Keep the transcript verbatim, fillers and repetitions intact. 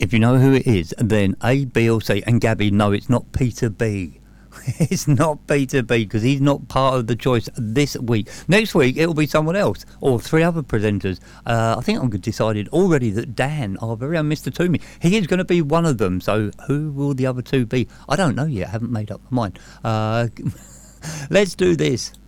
if you know who it is, then A, B or C. And Gabby, no, it's not Peter B. It's not Peter B, because he's not part of the choice this week. Next week it'll be someone else, or three other presenters. Uh, I think I've decided already that Dan, our very own Mister Toomey, he is going to be one of them. So who will the other two be? I don't know yet. I haven't made up my mind. Uh, let's do this.